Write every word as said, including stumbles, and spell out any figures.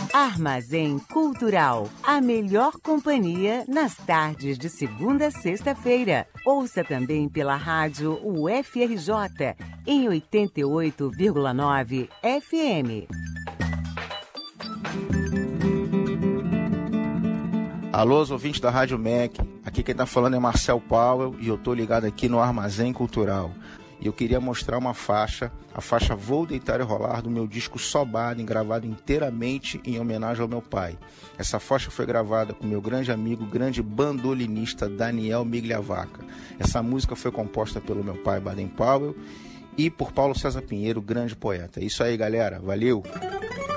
Armazém Cultural, a melhor companhia nas tardes de segunda a sexta-feira. Ouça também pela rádio U F R J, em oitenta e oito vírgula nove F M. Alô, os ouvintes da Rádio M E C. Aqui quem tá falando é Marcel Powell e eu tô ligado aqui no Armazém Cultural. E eu queria mostrar uma faixa, a faixa Vou Deitar e Rolar, do meu disco Só Baden, gravado inteiramente em homenagem ao meu pai. Essa faixa foi gravada com meu grande amigo, grande bandolinista Daniel Migliavaca. Essa música foi composta pelo meu pai, Baden Powell, e por Paulo César Pinheiro, grande poeta. É isso aí, galera. Valeu!